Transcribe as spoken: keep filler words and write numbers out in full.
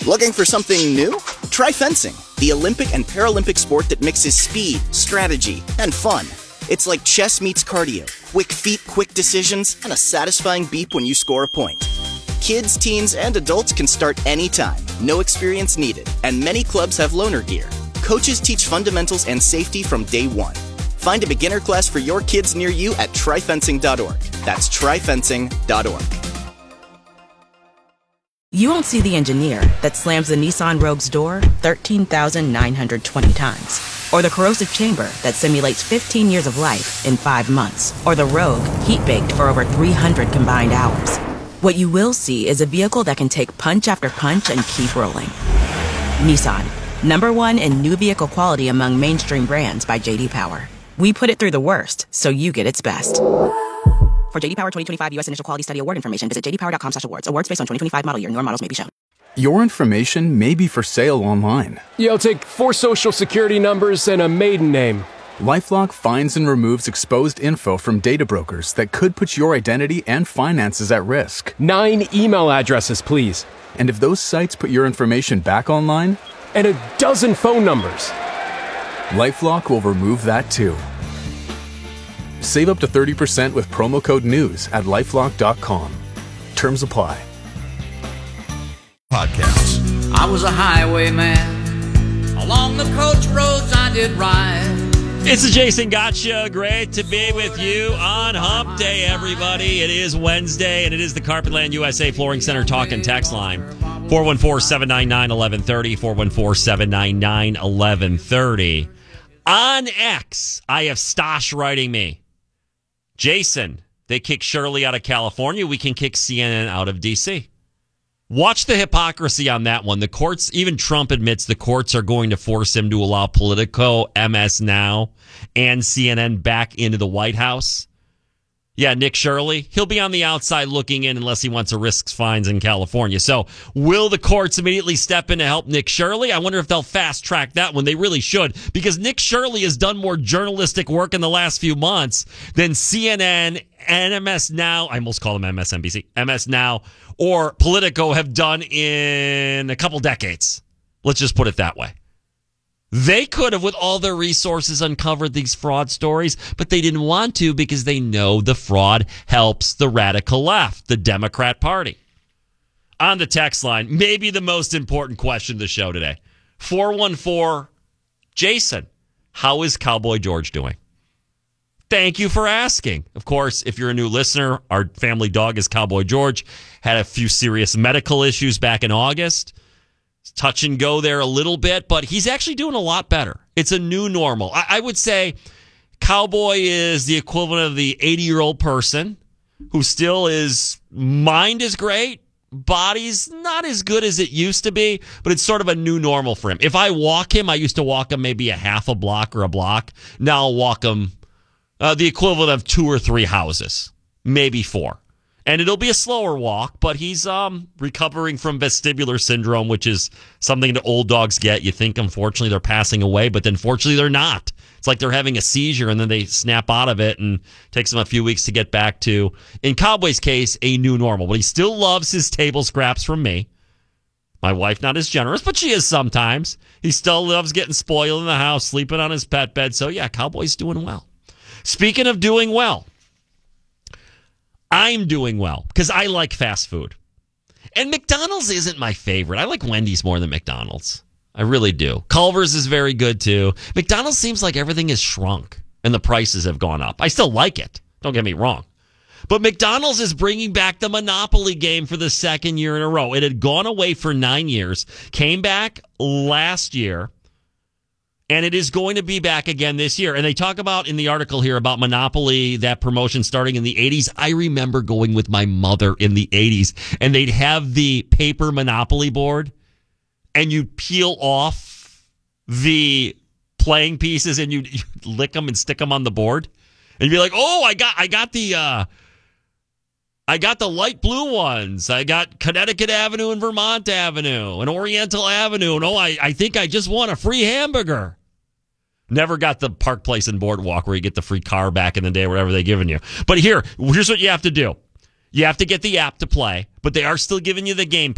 Looking for something new? Try fencing, the Olympic and Paralympic sport that mixes speed, strategy, and fun. It's like chess meets cardio, quick feet, quick decisions, and a satisfying beep when you score a point. Kids, teens, and adults can start anytime, no experience needed, and many clubs have loaner gear. Coaches teach fundamentals and safety from day one. Find a beginner class for your kids near you at try fencing dot org. That's try fencing dot org. You won't see the engineer that slams the Nissan Rogue's door thirteen thousand nine hundred twenty times, or the corrosive chamber that simulates fifteen years of life in five months, or the Rogue heat-baked for over three hundred combined hours. What you will see is a vehicle that can take punch after punch and keep rolling. Nissan, number one in new vehicle quality among mainstream brands by J D Power. We put it through the worst, so you get its best. For J D Power twenty twenty-five U S Initial Quality Study Award information, visit j d power dot com slash awards. Awards based on twenty twenty-five model year. Newer models may be shown. Your information may be for sale online. Yeah, I'll take four social security numbers and a maiden name. LifeLock finds and removes exposed info from data brokers that could put your identity and finances at risk. Nine email addresses, please. And if those sites put your information back online? And a dozen phone numbers. LifeLock will remove that too. Save up to thirty percent with promo code NEWS at lifelock dot com. Terms apply. Podcasts. I was a highwayman. Along the coach roads I did ride. It's the Jason Gotcha. Great to be with you on Hump Day, everybody. It is Wednesday, and it is the Carpetland U S A Flooring Center talk and text line. four one four, seven nine nine, one one three zero, four one four, seven nine nine, one one three zero. On X, I have Stosh writing me. Jason, they kick Shirley out of California. We can kick C N N out of D C. Watch the hypocrisy on that one. The courts, even Trump admits the courts are going to force him to allow Politico, M S Now, and C N N back into the White House. Yeah, Nick Shirley, he'll be on the outside looking in unless he wants to risk fines in California. So will the courts immediately step in to help Nick Shirley? I wonder if they'll fast track that one. They really should, because Nick Shirley has done more journalistic work in the last few months than C N N and M S Now. I almost call them M S N B C, M S Now, or Politico have done in a couple decades. Let's just put it that way. They could have, with all their resources, uncovered these fraud stories, but they didn't want to because they know the fraud helps the radical left, the Democrat Party. On the text line, maybe the most important question of the show today. four one four, Jason, how is Cowboy George doing? Thank you for asking. Of course, if you're a new listener, our family dog is Cowboy George. Had a few serious medical issues back in August. Touch and go there a little bit, but he's actually doing a lot better. It's a new normal. I, I would say Cowboy is the equivalent of the eighty-year-old person who still is, mind is great, body's not as good as it used to be, but it's sort of a new normal for him. If I walk him, I used to walk him maybe a half a block or a block. Now I'll walk him uh, the equivalent of two or three houses, maybe four. And it'll be a slower walk, but he's um, recovering from vestibular syndrome, which is something that old dogs get. You think, unfortunately, they're passing away, but then fortunately, they're not. It's like they're having a seizure, and then they snap out of it, and it takes them a few weeks to get back to, in Cowboy's case, a new normal. But he still loves his table scraps from me. My wife, not as generous, but she is sometimes. He still loves getting spoiled in the house, sleeping on his pet bed. So, yeah, Cowboy's doing well. Speaking of doing well, I'm doing well because I like fast food. And McDonald's isn't my favorite. I like Wendy's more than McDonald's. I really do. Culver's is very good too. McDonald's seems like everything has shrunk and the prices have gone up. I still like it. Don't get me wrong. But McDonald's is bringing back the Monopoly game for the second year in a row. It had gone away for nine years, came back last year, and it is going to be back again this year. And they talk about in the article here about Monopoly, that promotion starting in the eighties. I remember going with my mother in the eighties, and they'd have the paper Monopoly board, and you'd peel off the playing pieces, and you'd, you'd lick them and stick them on the board. And you'd be like, oh, I got I got the... Uh, I got the light blue ones. I got Connecticut Avenue and Vermont Avenue and Oriental Avenue. And oh, I, I think I just won a free hamburger. Never got the Park Place and Boardwalk where you get the free car back in the day, whatever they're giving you. But here, here's what you have to do. You have to get the app to play, but they are still giving you the game